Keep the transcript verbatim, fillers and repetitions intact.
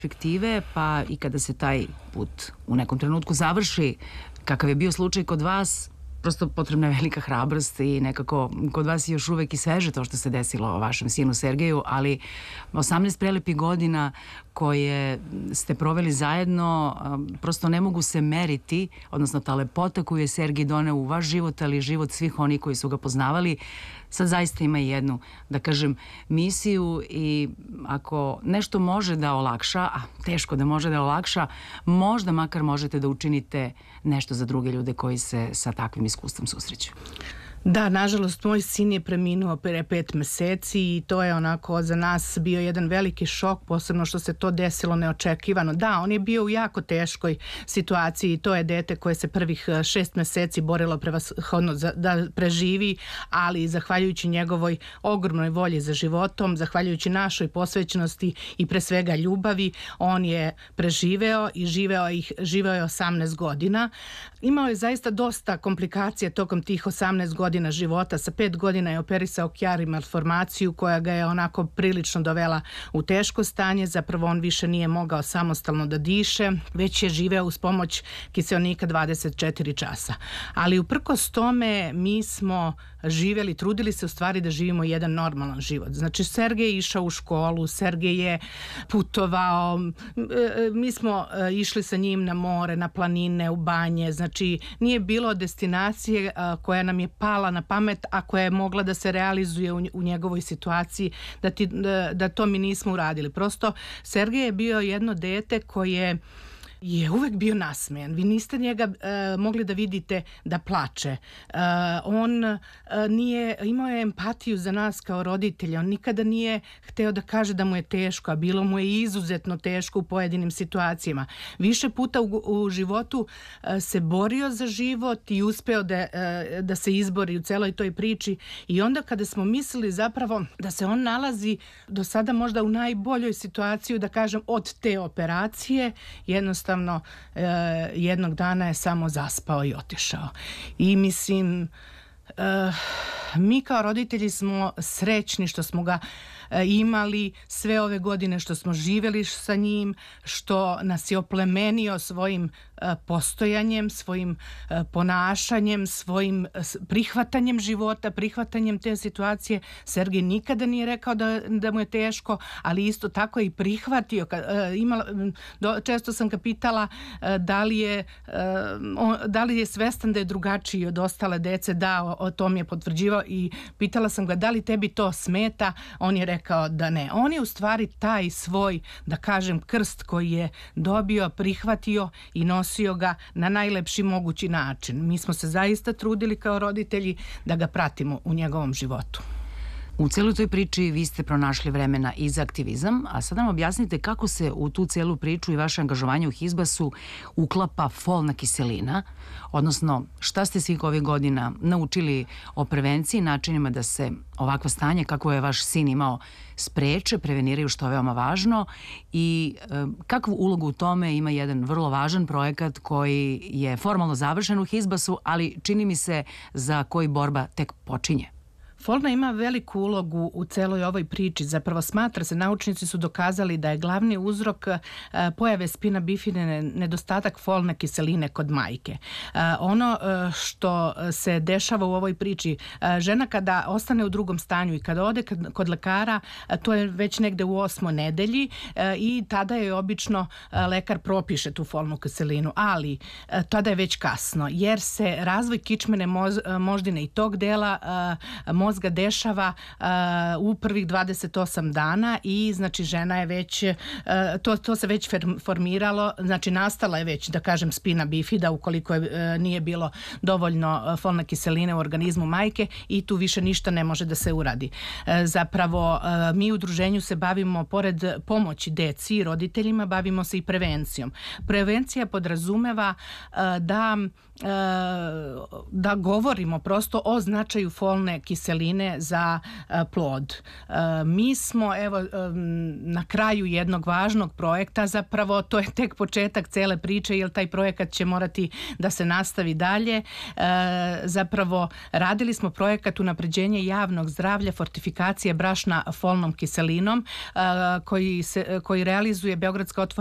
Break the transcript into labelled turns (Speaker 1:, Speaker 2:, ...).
Speaker 1: perspektive, pa i kada se taj put u nekom trenutku završi, kakav je bio slučaj kod vas, prosto potrebna je velika hrabrost i nekako kod vas je još uvek i sveže to što se desilo vašem sinu Sergeju, ali osamnaest prelepih godina koje ste proveli zajedno prosto ne mogu se meriti, odnosno ta lepota koju je Sergej doneo u vaš život, ali i život svih oni koji su ga poznavali, sad zaista ima jednu, da kažem, misiju i ako nešto može da olakša, a teško da može da olakša, možda makar možete da učinite nešto za druge ljude koji se sa takvim iskustvom susreću.
Speaker 2: Da, nažalost, moj sin je preminuo pre pet meseci i to je onako za nas bio jedan veliki šok, posebno što se to desilo neočekivano. Da, on je bio u jako teškoj situaciji i to je dete koje se prvih šest meseci borilo prevashodno da preživi, ali zahvaljujući njegovoj ogromnoj volji za životom, zahvaljujući našoj posvećenosti i pre svega ljubavi, on je preživeo i živeo, ih, živeo je osamnaest godina. Imao je zaista dosta komplikacija tokom tih osamnaest godina života. Sa pet godina je operisao kjar i malformaciju koja ga je onako prilično dovela u teško stanje. Zapravo on više nije mogao samostalno da diše, već je živeo uz pomoć kiseonika dvadeset četiri časa. Ali uprkos tome mi smo živjeli, trudili se u stvari da živimo jedan normalan život. Znači Sergej je išao u školu, Sergej je putovao, mi smo išli sa njim na more, na planine, u banje, znači nije bilo destinacije koja nam je pala na pamet, a koja je mogla da se realizuje u, u njegovoj situaciji, da, ti, da, da to mi nismo uradili. Prosto Sergej je bio jedno dete koje je uvek bio nasmejan. Vi niste njega uh, mogli da vidite da plače. Uh, on uh, nije, imao je empatiju za nas kao roditelja. On nikada nije hteo da kaže da mu je teško, a bilo mu je izuzetno teško u pojedinim situacijama. Više puta u, u životu uh, se borio za život i uspeo da, uh, da se izbori u celoj toj priči. I onda kada smo mislili zapravo da se on nalazi do sada možda u najboljoj situaciji, da kažem, od te operacije, jednostavno E, jednog dana je samo zaspao i otišao. I mislim, e, mi kao roditelji smo srećni što smo ga e, imali sve ove godine, što smo živjeli sa njim, što nas je oplemenio svojim e, postojanjem, svojim e, ponašanjem, svojim prihvatanjem života, prihvatanjem te situacije. Sergej nikada nije rekao da, da mu je teško, ali isto tako je i prihvatio. E, imala, do, često sam ga pitala e, da, li je, e, on, da li je svestan da je drugačiji od ostale dece. Da, o, o tom je potvrđivao i pitala sam ga da li tebi to smeta. On je rekao da ne. On je u stvari taj svoj, da kažem, krst koji je dobio, prihvatio i nosio ga na najlepši mogući način. Mi smo se zaista trudili kao roditelji da ga pratimo u njegovom životu.
Speaker 1: U celoj toj priči vi ste pronašli vremena i za aktivizam, a sad nam objasnite kako se u tu celu priču i vaše angažovanje u Hizbasu uklapa folna kiselina, odnosno šta ste svih ovih godina naučili o prevenciji, načinima da se ovakva stanje, kako je vaš sin imao, spreče, preveniraju, što je veoma važno, i e, kakvu ulogu u tome ima jedan vrlo važan projekat koji je formalno završen u Hizbasu, ali čini mi se za koji borba tek počinje.
Speaker 2: Folna ima veliku ulogu u celoj ovoj priči. Zapravo smatra se, naučnici su dokazali da je glavni uzrok pojave spina bifide nedostatak folne kiseline kod majke. Ono što se dešava u ovoj priči, žena kada ostane u drugom stanju i kada ode kod lekara, to je već negde u osmoj nedelji i tada je obično lekar propiše tu folnu kiselinu, ali tada je već kasno, jer se razvoj kičmene moždine i tog dela mozga mozga dešava uh, u prvih dvadeset osam dana i znači žena je već, uh, to, to se već formiralo, znači nastala je već, da kažem, spina bifida ukoliko je, uh, nije bilo dovoljno folne kiseline u organizmu majke i tu više ništa ne može da se uradi. Uh, zapravo uh, mi u udruženju se bavimo, pored pomoći deci i roditeljima, bavimo se i prevencijom. Prevencija podrazumeva uh, da da govorimo prosto o značaju folne kiseline kiseline za plod. Mi smo evo na kraju jednog važnog projekta, zapravo to je tek početak cele priče, jer taj projekat će morati da se nastavi dalje. Zapravo radili smo projekat unapređenja javnog zdravlja, fortifikacije brašna folnom kiselinom koji, se, koji realizuje Beogradska otvorena